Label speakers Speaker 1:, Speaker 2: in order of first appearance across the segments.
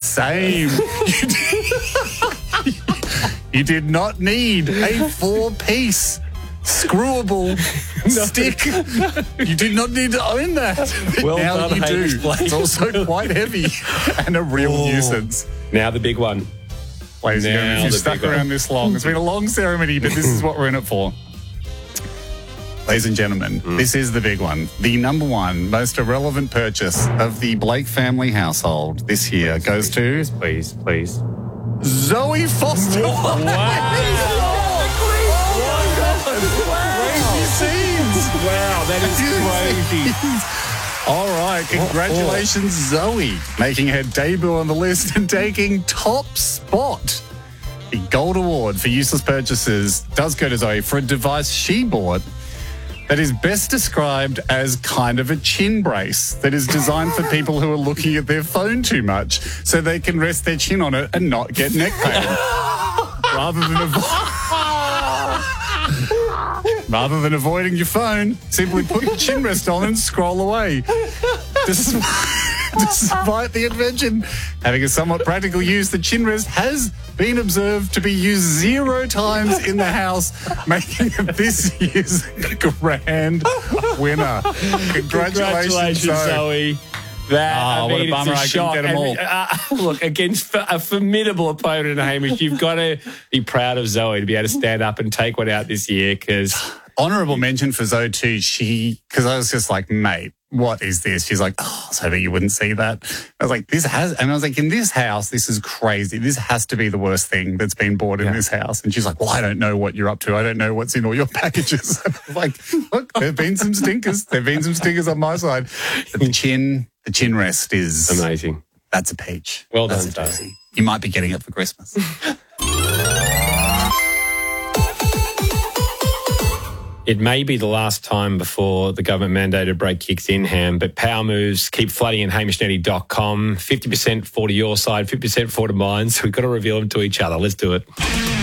Speaker 1: Same. You did not need a 4-piece screwable stick. You did not need to own that. But
Speaker 2: Well
Speaker 1: now
Speaker 2: done,
Speaker 1: you do.
Speaker 2: Hamish Blake.
Speaker 1: It's also quite heavy and a real nuisance.
Speaker 2: Now the big one.
Speaker 1: Ladies and gentlemen, if you've
Speaker 2: the
Speaker 1: stuck
Speaker 2: big one.
Speaker 1: around this long, it's been a long ceremony, but this is what we're in it for. Ladies and gentlemen, this is the big one. The number one most irrelevant purchase of the Blake family household this year goes to
Speaker 2: Please.
Speaker 1: Zoe Foster. Crazy scenes.
Speaker 2: Wow, that is crazy.
Speaker 1: All right, congratulations, Zoe, making her debut on the list and taking top spot. The Gold Award for useless purchases does go to Zoe for a device she bought that is best described as kind of a chin brace that is designed for people who are looking at their phone too much so they can rest their chin on it and not get neck pain. Rather than avoiding your phone, simply put the chin rest on and scroll away. Despite the invention having a somewhat practical use, the chin rest has been observed to be used 0 times in the house, making it this year's grand winner. Congratulations,
Speaker 2: Zoe. That,
Speaker 1: what a bummer,
Speaker 2: it's
Speaker 1: I couldn't
Speaker 2: shock.
Speaker 1: get 'em all.
Speaker 2: Look, against a formidable opponent, Hamish, you've got to be proud of Zoe to be able to stand up and take one out this year because...
Speaker 1: Honourable mention for Zoe too. Because I was just like, mate, what is this? She's like, I was hoping you wouldn't see that. I was like, and I was like, in this house, this is crazy. This has to be the worst thing that's been bought in this house. And she's like, well, I don't know what you're up to. I don't know what's in all your packages. I was like, look, there've been some stinkers. There've been some stinkers on my side. But the chin rest is
Speaker 2: amazing.
Speaker 1: That's a peach.
Speaker 2: Well done,
Speaker 1: That's a
Speaker 2: Zoe.
Speaker 1: daisy. You might be getting it for Christmas.
Speaker 2: It may be the last time before the government-mandated break kicks in, Ham, but power moves keep flooding in hamishnetty.com. 50% fall to your side, 50% fall to mine, so we've got to reveal them to each other. Let's do it.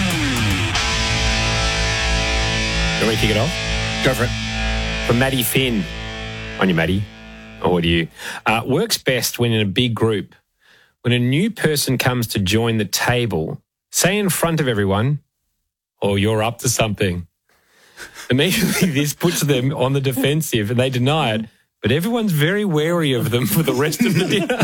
Speaker 2: You want me to kick it off?
Speaker 1: Go for it.
Speaker 2: From Maddie Finn. On you, Maddie. Or what do you? Works best when in a big group. When a new person comes to join the table, say in front of everyone, oh, you're up to something. Immediately, this puts them on the defensive and they deny it, but everyone's very wary of them for the rest of the dinner.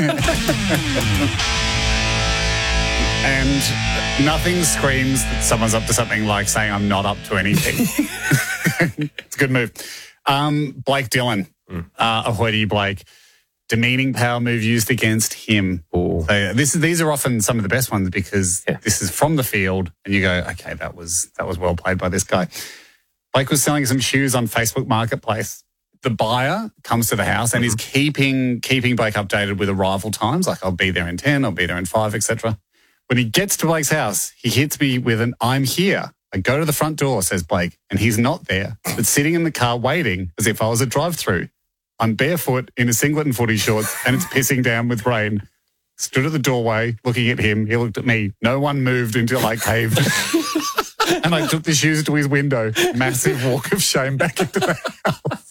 Speaker 1: And nothing screams that someone's up to something like saying, I'm not up to anything. It's a good move. Blake Dillon, Ahoy Blake, demeaning power move used against him. So these are often some of the best ones because this is from the field and you go, okay, that was well played by this guy. Blake was selling some shoes on Facebook Marketplace. The buyer comes to the house and is keeping Blake updated with arrival times, like I'll be there in 10, I'll be there in 5, etc. When he gets to Blake's house, he hits me with an I'm here. I go to the front door, says Blake, and he's not there, but sitting in the car waiting as if I was a drive-through. I'm barefoot in a singlet and footy shorts and it's pissing down with rain. Stood at the doorway looking at him. He looked at me. No one moved until I caved. And I took the shoes to his window. Massive walk of shame back into the house.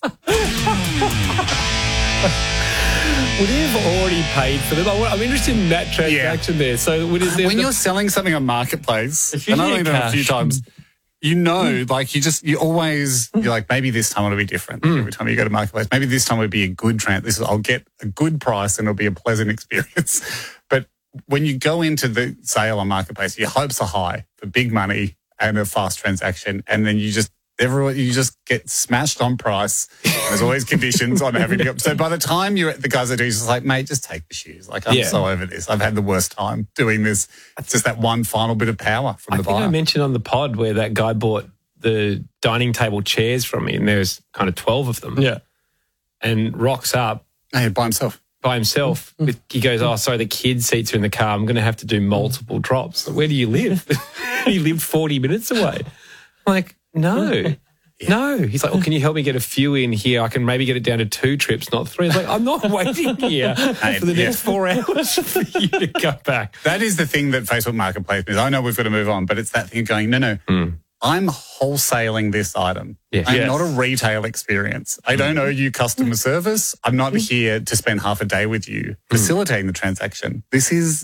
Speaker 2: Would he have already paid for them? I'm interested in that transaction there. So
Speaker 1: when you're selling something on Marketplace, and I've only done it a few times, you're like, maybe this time it'll be different. Every time you go to Marketplace, maybe this time it'll be a good I'll get a good price and it'll be a pleasant experience. But when you go into the sale on Marketplace, your hopes are high for big money and a fast transaction, and then you just get smashed on price. There's always conditions on having to go. So by the time you're at the guys that do, just like, mate, just take the shoes. Like, I'm so over this. I've had the worst time doing this. It's just that one final bit of power from the buyer.
Speaker 2: I think I mentioned on the pod where that guy bought the dining table chairs from me, and there's kind of 12 of them.
Speaker 1: Yeah.
Speaker 2: And rocks up.
Speaker 1: By himself.
Speaker 2: He goes, oh, sorry, the kids' seats are in the car. I'm going to have to do multiple drops. Where do you live? He lived 40 minutes away. I'm like, no. No. He's like, can you help me get a few in here? I can maybe get it down to 2 trips, not 3. It's like, I'm not waiting here for the next 4 hours for you to go back.
Speaker 1: That is the thing that Facebook Marketplace is. I know we've got to move on, but it's that thing of going, no. I'm wholesaling this item. I'm not a retail experience. I don't owe you customer service. I'm not here to spend half a day with you facilitating the transaction. This is